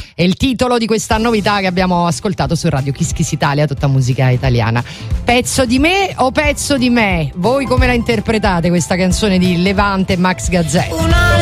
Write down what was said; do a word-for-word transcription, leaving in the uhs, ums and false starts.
è il titolo di questa novità che abbiamo ascoltato su Radio Kiss Kiss Italia, tutta musica italiana. Pezzo di me o pezzo di me? Voi come la interpretate questa canzone di Levante e Max Gazzè? Una